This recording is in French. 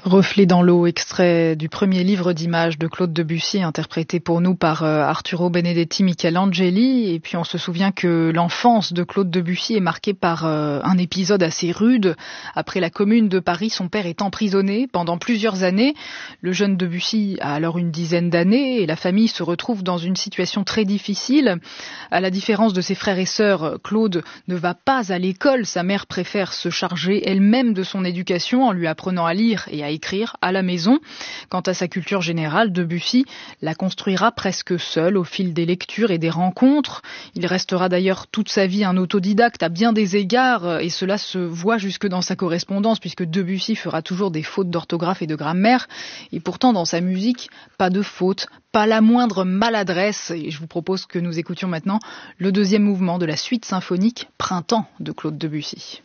Reflet dans l'eau, extrait du premier livre d'images de Claude Debussy, interprété pour nous par Arturo Benedetti Michelangeli. Et puis on se souvient que l'enfance de Claude Debussy est marquée par un épisode assez rude. Après la Commune de Paris, son père est emprisonné pendant plusieurs années. Le jeune Debussy a alors une dizaine d'années et la famille se retrouve dans une situation très difficile. À la différence de ses frères et sœurs, Claude ne va pas à l'école. Sa mère préfère se charger elle-même de son éducation en lui apprenant à lire et à écrire à la maison. Quant à sa culture générale, Debussy la construira presque seul au fil des lectures et des rencontres. Il restera d'ailleurs toute sa vie un autodidacte à bien des égards et cela se voit jusque dans sa correspondance puisque Debussy fera toujours des fautes d'orthographe et de grammaire et pourtant dans sa musique, pas de fautes, pas la moindre maladresse. Et je vous propose que nous écoutions maintenant le deuxième mouvement de la suite symphonique Printemps de Claude Debussy.